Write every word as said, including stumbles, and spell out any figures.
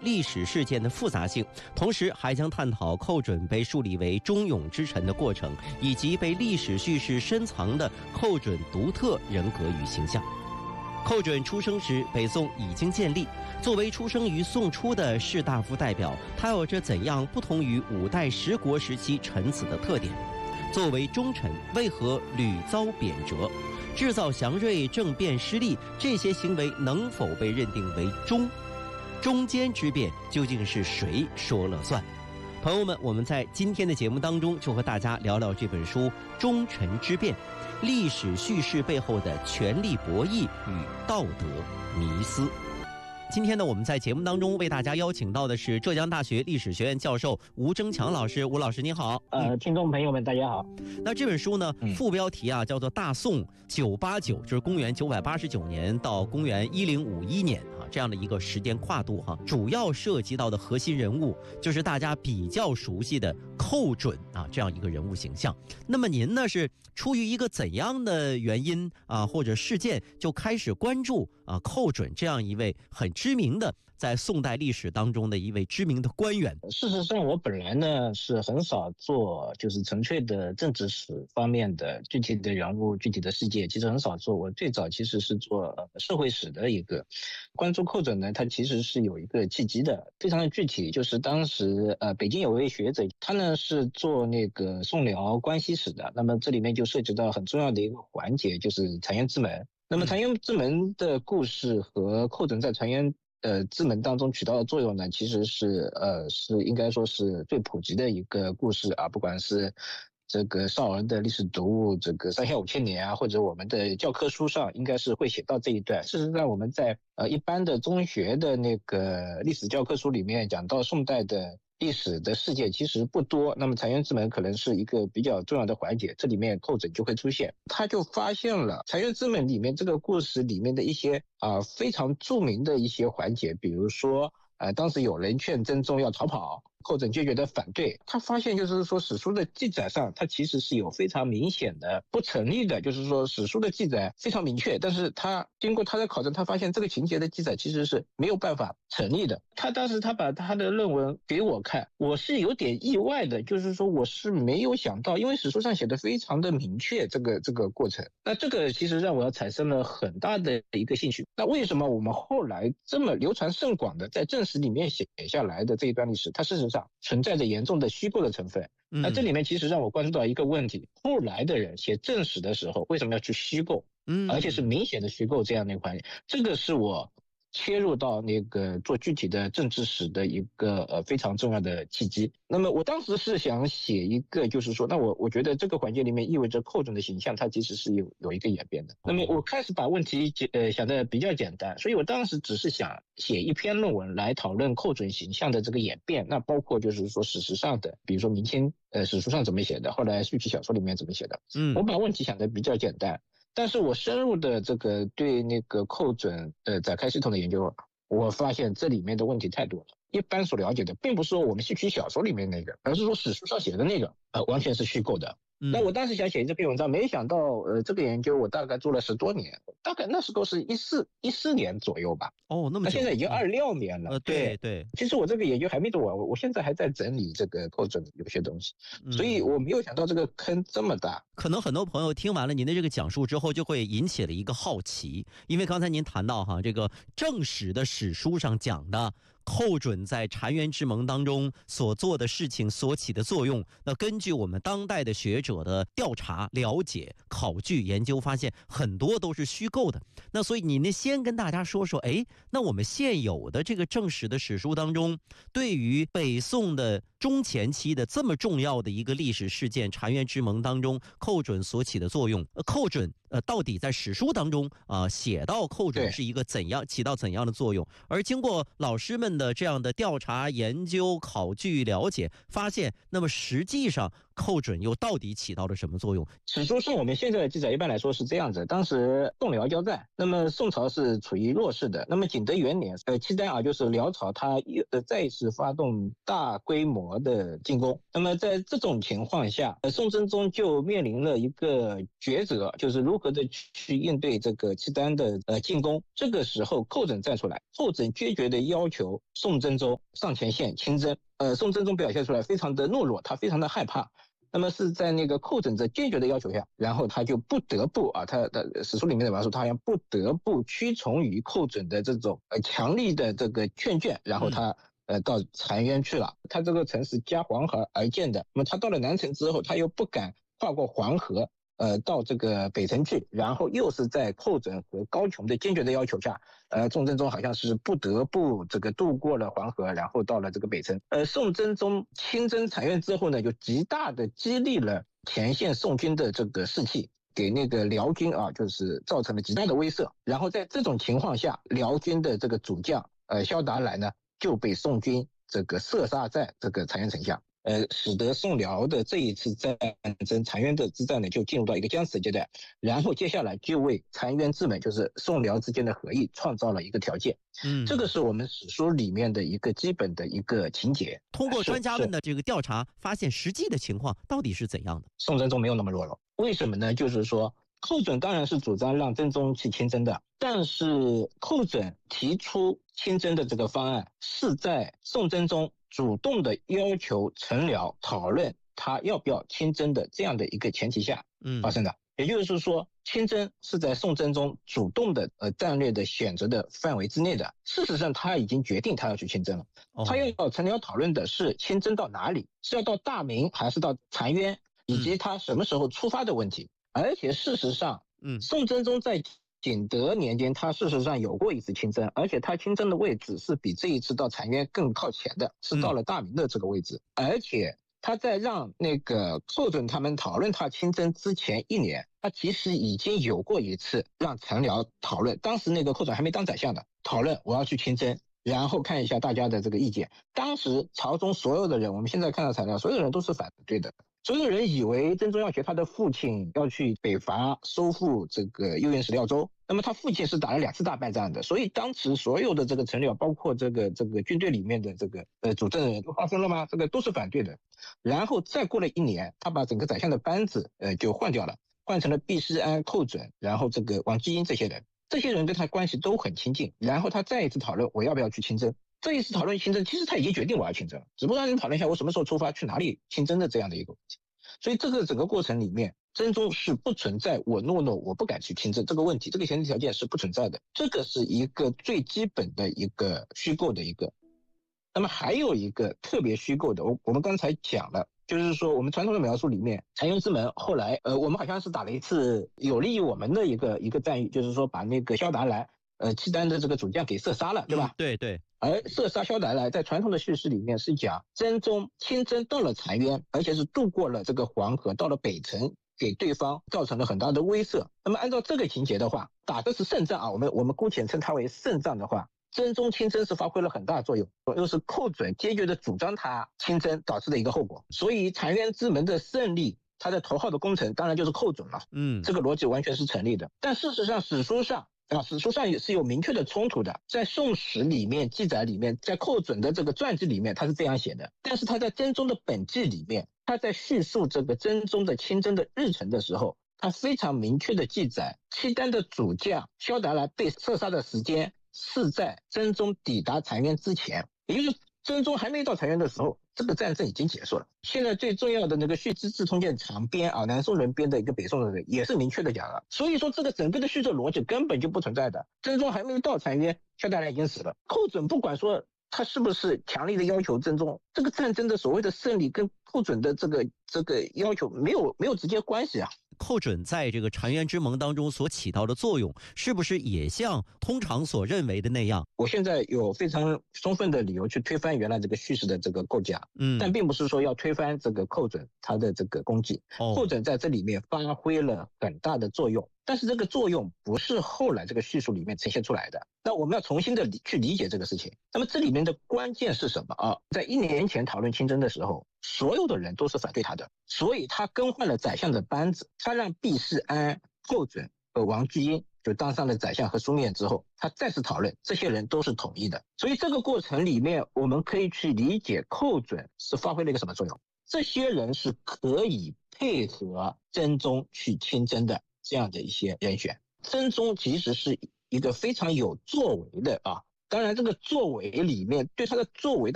历史事件的复杂性，同时还将探讨寇准被树立为忠勇之臣的过程，以及被历史叙事深藏的寇准独特人格与形象。寇准出生时，北宋已经建立。作为出生于宋初的士大夫代表，他有着怎样不同于五代十国时期臣子的特点？作为忠臣，为何屡遭贬谪？制造祥瑞，政变失利，这些行为能否被认定为忠？中间之辩究竟是谁说了算？朋友们，我们在今天的节目当中就和大家聊聊这本书《忠臣之辩》，历史叙事背后的权力博弈与道德迷思。今天呢，我们在节目当中为大家邀请到的是浙江大学历史学院教授吴征强老师。吴老师您好。 呃，听众朋友们大家好。 那这本书呢，副标题啊叫做《大宋九八九》，就是公元九百八十九年到公元一零五一年啊这样的一个时间跨度哈。主要涉及到的核心人物就是大家比较熟悉的寇准啊这样一个人物形象。那么您呢是出于一个怎样的原因啊或者事件就开始关注啊寇准这样一位很知名的在宋代历史当中的一位知名的官员？ 事实上，我本来呢是很少做就是纯粹的政治史方面的具体的人物、具体的事件，其实很少做。我最早其实是做社会史的一个关注寇准呢，他其实是有一个契机的，非常的具体，就是当时呃北京有位学者，他呢是做那个宋辽关系史的，那么这里面就涉及到很重要的一个环节，就是澶渊之门。那么澶渊之门的故事和寇准在澶渊呃之门当中起到的作用呢，其实是呃是应该说是最普及的一个故事啊，不管是这个少儿的历史读物，这个三下五千年啊，或者我们的教科书上应该是会写到这一段。事实上，我们在呃一般的中学的那个历史教科书里面讲到宋代的历史的事件其实不多，那么澶渊之门可能是一个比较重要的环节，这里面寇准就会出现。他就发现了澶渊之门里面这个故事里面的一些啊、呃、非常著名的一些环节，比如说呃当时有人劝曾宗要逃跑，寇准坚决的反对。他发现就是说史书的记载上它其实是有非常明显的不成立的，就是说史书的记载非常明确，但是他经过他的考证，他发现这个情节的记载其实是没有办法成立的。他当时他把他的论文给我看，我是有点意外的，就是说我是没有想到，因为史书上写的非常的明确这个这个过程，那这个其实让我产生了很大的一个兴趣。那为什么我们后来这么流传甚广的在正史里面写下来的这一段历史，它事实上存在着严重的虚构的成分？那这里面其实让我关注到一个问题，后来的人写正史的时候为什么要去虚构，而且是明显的虚构这样的一环节？这个是我切入到那个做具体的政治史的一个呃非常重要的契机。那么我当时是想写一个，就是说，那我我觉得这个环节里面意味着寇准的形象它其实是有有一个演变的。那么我开始把问题呃想的比较简单，所以我当时只是想写一篇论文来讨论寇准形象的这个演变，那包括就是说史实上的，比如说明清呃史书上怎么写的，后来戏曲小说里面怎么写的。嗯，我把问题想的比较简单。但是我深入的这个对那个寇准呃展开系统的研究，我发现这里面的问题太多了。一般所了解的并不是说我们戏曲小说里面那个，而是说史书上写的那个呃完全是虚构的。那我当时想写这篇文章，没想到呃这个研究我大概做了十多年，大概那时候是一四一四年左右吧。 哦，那么久， 现在已经二六年了。 呃，对对。 其实我这个研究还没做完，我我现在还在整理这个寇准的有些东西，所以我没有想到这个坑这么大。 可能很多朋友听完了您的这个讲述之后，就会引起了一个好奇，因为刚才您谈到哈，这个正史的史书上讲的寇准在澶渊之盟当中所做的事情所起的作用，那根据我们当代的学者的调查、了解、考据、研究，发现很多都是虚构的。那所以你呢，先跟大家说说，哎，那我们现有的这个正史的史书当中，对于北宋的中前期的这么重要的一个历史事件澶渊之盟当中，寇准所起的作用，呃、寇准呃到底在史书当中啊、呃、写到寇准是一个怎样起到怎样的作用？而经过老师们的这样的调查、研究、考据、了解，发现，那么实际上寇准又到底起到了什么作用？ 史书上我们现在的记载一般来说是这样子：当时宋辽交战，那么宋朝是处于弱势的。那么景德元年，呃，契丹啊，就是辽朝，他又再一次发动大规模的进攻。那么在这种情况下，呃，宋真宗就面临了一个抉择，就是如何的去应对这个契丹的呃进攻。这个时候，寇准站出来，寇准决绝的要求宋真宗上前线亲征。呃，宋真宗表现出来非常的懦弱，他非常的害怕。那么是在那个寇准这坚决的要求下，然后他就不得不啊，他的史书里面的描述，他好像不得不屈从于寇准的这种呃强力的这个劝谏，然后他呃到澶渊去了。他这个城是夹黄河而建的，那么他到了南城之后，他又不敢跨过黄河，呃，到这个北城去，然后又是在寇准和高俅的坚决的要求下，呃，宋真宗好像是不得不这个渡过了黄河，然后到了这个北城。呃，宋真宗亲征澶渊之后呢，就极大的激励了前线宋军的这个士气，给那个辽军啊，就是造成了极大的威慑。然后在这种情况下，辽军的这个主将呃萧达来呢，就被宋军这个射杀在这个澶渊城下。呃，使得宋辽的这一次战争澶渊的之战呢，就进入到一个僵持阶段，然后接下来就为澶渊之盟，就是宋辽之间的和议，创造了一个条件。嗯，这个是我们史书里面的一个基本的一个情节。 通过专家们的这个调查，发现实际的情况到底是怎样的？ 宋真宗没有那么弱了，为什么呢？就是说，寇准当然是主张让真宗去亲征的，但是寇准提出亲征的这个方案是在宋真宗主动的要求陈辽讨论他要不要亲征的这样的一个前提下发生的。嗯、也就是说，亲征是在宋真宗主动的呃战略的选择的范围之内的。事实上，他已经决定他要去亲征了。哦、他要找陈辽讨论的是亲征到哪里，是要到大明还是到澶渊，以及他什么时候出发的问题。嗯、而且事实上，嗯，宋真宗在景德年间，他事实上有过一次亲征，而且他亲征的位置是比这一次到澶渊更靠前的，是到了大明的这个位置。嗯、而且他在让那个寇准他们讨论他亲征之前一年，他其实已经有过一次让陈辽讨论，当时那个寇准还没当宰相的，讨论我要去亲征，然后看一下大家的这个意见。当时朝中所有的人，我们现在看到材料，所有人都是反对的。所有人以为真宗要学他的父亲要去北伐收复这个右燕石廖州，那么他父亲是打了两次大败仗的，所以当时所有的这个臣僚，包括这个这个军队里面的这个呃主政人都发生了吗？这个都是反对的。然后再过了一年，他把整个宰相的班子呃就换掉了，换成了毕师安、寇准，然后这个王继英这些人，这些人跟他关系都很亲近。然后他再一次讨论我要不要去亲征。这一次讨论亲征，其实他已经决定我要亲征了，只不过让人讨论一下我什么时候出发，去哪里亲征的这样的一个问题。所以这个整个过程里面，真宗是不存在我懦弱我不敢去亲征这个问题，这个前提条件是不存在的，这个是一个最基本的一个虚构的一个。那么还有一个特别虚构的，我我们刚才讲了，就是说我们传统的描述里面，澶渊之盟后来呃我们好像是打了一次有利于我们的一个一个战役，就是说把那个萧达来呃契丹的这个主将给射杀了，对吧？ 嗯、对对。 而射杀萧达来在传统的叙事里面是讲真宗亲征到了澶渊，而且是渡过了这个黄河到了北城，给对方造成了很大的威慑。那么按照这个情节的话，打的是胜仗啊，我们我们姑且称它为胜仗的话，真宗亲征是发挥了很大作用，又是寇准坚决的主张他亲征导致的一个后果。所以澶渊之盟的胜利，他的头号的功臣当然就是寇准了。嗯，这个逻辑完全是成立的。但事实上史书上啊，史书上也是有明确的冲突的，在宋史里面记载里面，在寇准的这个传记里面他是这样写的，但是他在真宗的本纪里面，他在叙述这个真宗的亲征的日程的时候，他非常明确的记载契丹的主将萧达来被射杀的时间是在真宗抵达澶渊之前，也就是真宗还没到澶渊的时候，这个战争已经结束了。现在最重要的那个《续资治通鉴长编》啊，南宋人编的一个北宋人也是明确的讲了，所以说这个整个的叙述逻辑根本就不存在的。真宗还没到澶渊，萧达来已经死了。寇准不管说他是不是强力的要求真宗，这个战争的所谓的胜利跟寇准的这个这个要求没有没有直接关系啊。 寇准在这个澶渊之盟当中所起到的作用，是不是也像通常所认为的那样？ 我现在有非常充分的理由去推翻原来这个叙事的这个构架，嗯，但并不是说要推翻这个寇准他的这个功绩。哦、寇准在这里面发挥了很大的作用， 但是这个作用不是后来这个叙述里面呈现出来的。那我们要重新的去理解这个事情。那么这里面的关键是什么啊？在一年前讨论亲征的时候，所有的人都是反对他的，所以他更换了宰相的班子，他让毕世安、寇准和王巨英就当上了宰相和枢密院之后，他再次讨论，这些人都是统一的。所以这个过程里面，我们可以去理解寇准是发挥了一个什么作用。这些人是可以配合真宗去亲征的这样的一些人选。真宗其实是一个非常有作为的啊，当然这个作为里面对他的作为的